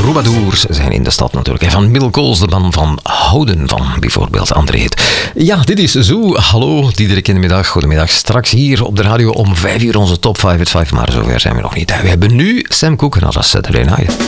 troubadours zijn in de stad natuurlijk. En van Middelkools, de man van Houden van bijvoorbeeld André Heet. Ja, dit is Zoo. Hallo, Diederik in de middag. Goedemiddag. Straks hier op de radio om 5 uur onze top 5 at 5. Maar zover zijn we nog niet. We hebben nu Sam Cooke en dat is Saturday Night.